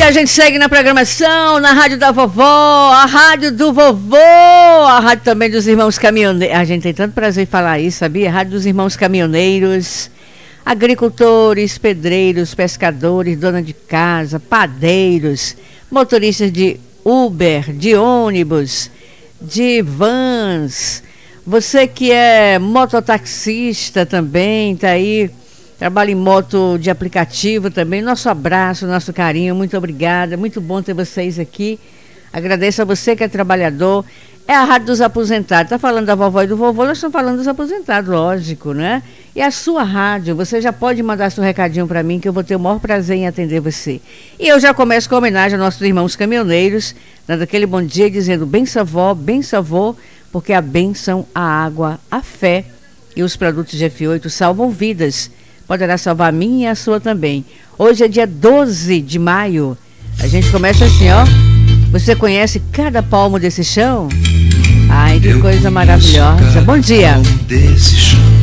a gente segue na programação, na rádio da vovó, a rádio do vovô, a rádio também dos irmãos caminhoneiros. A gente tem tanto prazer em falar isso, sabia? A rádio dos irmãos caminhoneiros, agricultores, pedreiros, pescadores, dona de casa, padeiros, motoristas de Uber, de ônibus, de vans. Você que é mototaxista também, tá aí. Trabalho em moto de aplicativo também. Nosso abraço, nosso carinho, muito obrigada. Muito bom ter vocês aqui. Agradeço a você que é trabalhador. É a Rádio dos Aposentados. Está falando da vovó e do vovô, nós estamos falando dos aposentados, lógico, né? E a sua rádio, você já pode mandar seu recadinho para mim, que eu vou ter o maior prazer em atender você. E eu já começo com a homenagem aos nossos irmãos caminhoneiros, dando aquele bom dia, dizendo benção vó, benção avô, porque a bênção, a água, a fé e os produtos de F8 salvam vidas. Poderá salvar a minha e a sua também. Hoje é dia 12 de maio. A gente começa assim, ó. Você conhece cada palmo desse chão? Ai, que coisa maravilhosa. Bom dia. Desse chão.